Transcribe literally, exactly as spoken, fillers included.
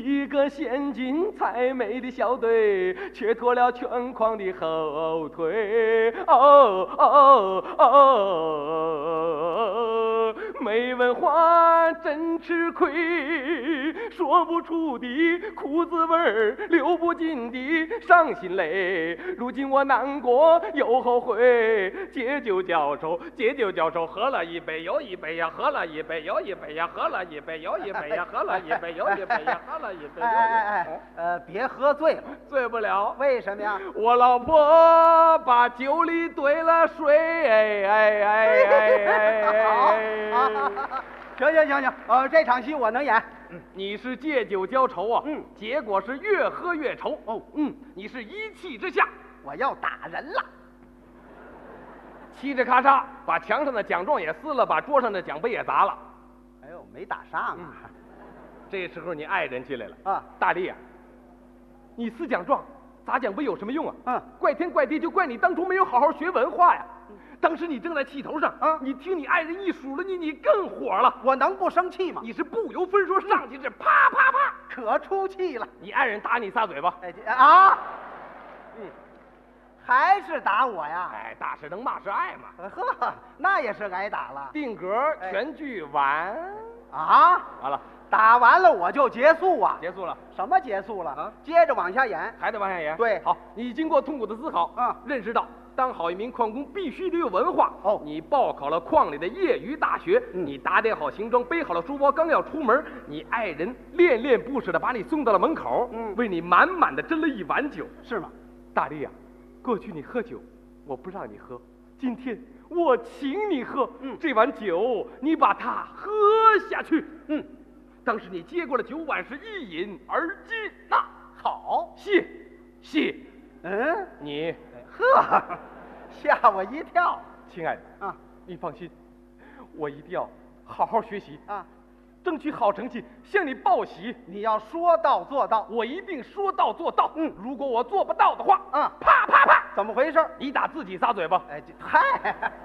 一个陷进才美的小队，却拖了全框的后腿。哦哦哦，没文化真吃亏，说不出的苦滋味儿，流不尽的伤心泪。如今我难过又后悔，解救教授，解救教授，喝了一杯又一杯呀，喝了一杯又一杯呀，喝了一杯又一杯呀，喝了一杯又一杯呀，喝了一杯又一杯。 哎哎哎，呃，别喝醉了， 醉不了， 为什么呀？ 我老婆把酒里兑了水。哎哎哎哎哎！ 好，行行行行，呃，这场戏我能演。 嗯，你是借酒浇愁啊， 嗯， 结果是越喝越愁。 哦， 嗯，你是一气之下， 我要打人了。 嘁哧咔嚓把墙上的奖状也撕了，把桌上的奖杯也砸了。 哎呦，没打上啊。 嗯，这时候你爱人进来了啊， 大力啊，你撕奖状砸奖杯有什么用啊？ 嗯， 怪天怪地就怪你当初没有好好学文化呀。当时你正在气头上啊， 你听你爱人一数了你，你更火了。 我能不生气吗？ 你是不由分说上去是啪啪啪， 可出气了。 你爱人打你仨嘴巴。 哎这啊， 嗯， 还是打我呀？ 哎，打是能，骂是爱嘛。 呵，那也是挨打了。 定格，全剧完。 啊， 完了， 打完了我就结束啊？ 结束了。 什么结束了？ 啊， 接着往下演。 还得往下演。 对， 好，你经过痛苦的思考， 啊， 认识到当好一名矿工必须得有文化。 哦， 你报考了矿里的业余大学， 嗯， 你打点好行装，背好了书包，刚要出门，你爱人恋恋不舍地把你送到了门口， 嗯， 为你满满的斟了一碗酒。 是吗？ 大力啊，过去你喝酒，我不让你喝，今天我请你喝。 嗯， 这碗酒你把它喝下去。 嗯， 当时你接过了酒碗，是一饮而尽。那好， 谢谢。 嗯， 你呵，吓我一跳。 亲爱的啊， 你放心，我一定要好好学习啊， 争取好成绩，向你报喜。 你要说到做到。 我一定说到做到。 嗯， 如果我做不到的话， 啊， 啪啪啪， 怎么回事？ 你打自己仨嘴巴。 哎，这嗨。